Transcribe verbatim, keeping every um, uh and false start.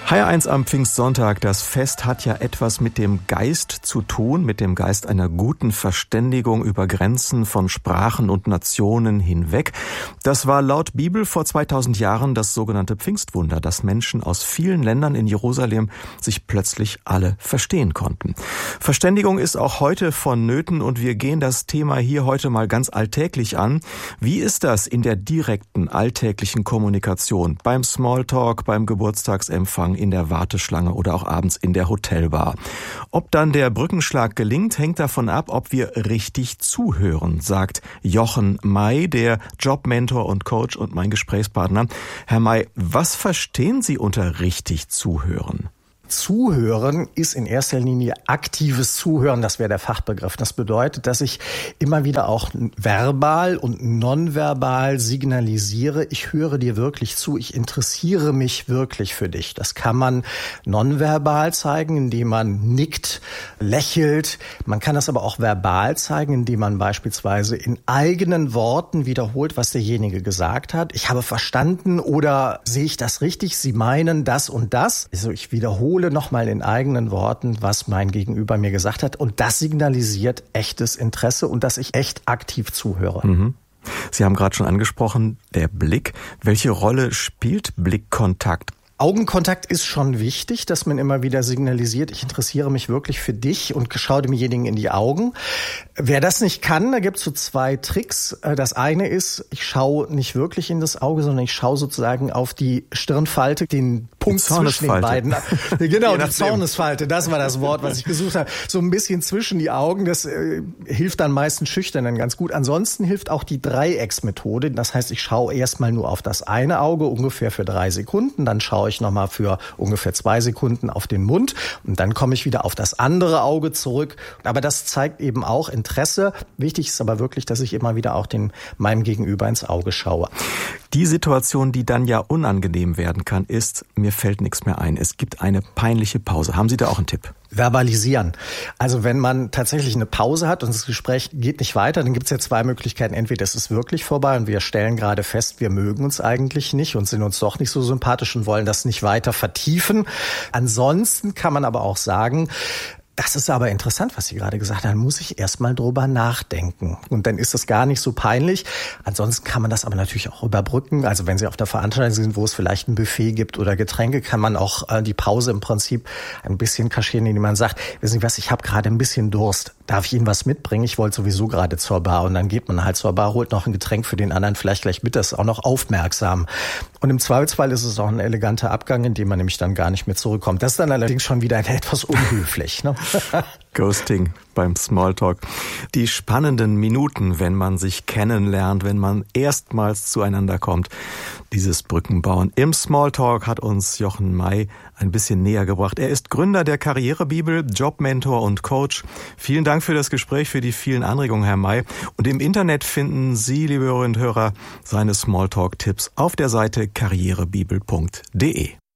H R eins am Pfingstsonntag. Das Fest hat ja etwas mit dem Geist zu tun, mit dem Geist einer guten Verständigung über Grenzen von Sprachen und Nationen hinweg. Das war laut Bibel vor zweitausend Jahren das sogenannte Pfingstwunder, dass Menschen aus vielen Ländern in Jerusalem sich plötzlich alle verstehen konnten. Verständigung ist auch heute vonnöten und wir gehen das Thema hier heute mal ganz alltäglich an. Wie ist das in der direkten, alltäglichen Kommunikation, beim Smalltalk, beim Geburtstagsempfang, in der Warteschlange oder auch abends in der Hotelbar? Ob dann der Brückenschlag gelingt, hängt davon ab, ob wir richtig zuhören, sagt Jochen May, der Jobmentor und Coach und mein Gesprächspartner. Herr May, was verstehen Sie unter richtig zuhören? Zuhören ist in erster Linie aktives Zuhören, das wäre der Fachbegriff. Das bedeutet, dass ich immer wieder auch verbal und nonverbal signalisiere, ich höre dir wirklich zu, ich interessiere mich wirklich für dich. Das kann man nonverbal zeigen, indem man nickt, lächelt. Man kann das aber auch verbal zeigen, indem man beispielsweise in eigenen Worten wiederholt, was derjenige gesagt hat. Ich habe verstanden oder sehe ich das richtig? Sie meinen das und das. Also ich wiederhole nochmal in eigenen Worten, was mein Gegenüber mir gesagt hat. Und das signalisiert echtes Interesse und dass ich echt aktiv zuhöre. Mhm. Sie haben gerade schon angesprochen, der Blick. Welche Rolle spielt Blickkontakt? Augenkontakt ist schon wichtig, dass man immer wieder signalisiert, ich interessiere mich wirklich für dich und schaue demjenigen in die Augen. Wer das nicht kann, da gibt es so zwei Tricks. Das eine ist, ich schaue nicht wirklich in das Auge, sondern ich schaue sozusagen auf die Stirnfalte, den Punkt zwischen den beiden. Genau, die Zornesfalte, das war das Wort, was ich gesucht habe. So ein bisschen zwischen die Augen, das äh, hilft dann meistens Schüchternen ganz gut. Ansonsten hilft auch die Dreiecksmethode. Das heißt, ich schaue erstmal nur auf das eine Auge, ungefähr für drei Sekunden, dann schaue ich nochmal für ungefähr zwei Sekunden auf den Mund und dann komme ich wieder auf das andere Auge zurück. Aber das zeigt eben auch Interesse. Wichtig ist aber wirklich, dass ich immer wieder auch den, meinem Gegenüber ins Auge schaue. Die Situation, die dann ja unangenehm werden kann, ist, mir fällt nichts mehr ein. Es gibt eine peinliche Pause. Haben Sie da auch einen Tipp? Verbalisieren. Also wenn man tatsächlich eine Pause hat und das Gespräch geht nicht weiter, dann gibt es ja zwei Möglichkeiten. Entweder es ist wirklich vorbei und wir stellen gerade fest, wir mögen uns eigentlich nicht und sind uns doch nicht so sympathisch und wollen das nicht weiter vertiefen. Ansonsten kann man aber auch sagen, das ist aber interessant, was Sie gerade gesagt haben. Da muss ich erst mal drüber nachdenken. Und dann ist das gar nicht so peinlich. Ansonsten kann man das aber natürlich auch überbrücken. Also wenn Sie auf der Veranstaltung sind, wo es vielleicht ein Buffet gibt oder Getränke, kann man auch äh, die Pause im Prinzip ein bisschen kaschieren, indem man sagt, wissen Sie was, ich habe gerade ein bisschen Durst. Darf ich Ihnen was mitbringen? Ich wollte sowieso gerade zur Bar. Und dann geht man halt zur Bar, holt noch ein Getränk für den anderen, vielleicht gleich mit, das ist auch noch aufmerksam. Und im Zweifelsfall ist es auch ein eleganter Abgang, in dem man nämlich dann gar nicht mehr zurückkommt. Das ist dann allerdings schon wieder etwas unhöflich, ne? Ghosting beim Smalltalk. Die spannenden Minuten, wenn man sich kennenlernt, wenn man erstmals zueinander kommt. Dieses Brückenbauen im Smalltalk hat uns Jochen May ein bisschen näher gebracht. Er ist Gründer der Karrierebibel, Jobmentor und Coach. Vielen Dank für das Gespräch, für die vielen Anregungen, Herr May. Und im Internet finden Sie, liebe Hörerinnen und Hörer, seine Smalltalk-Tipps auf der Seite karrierebibel punkt de.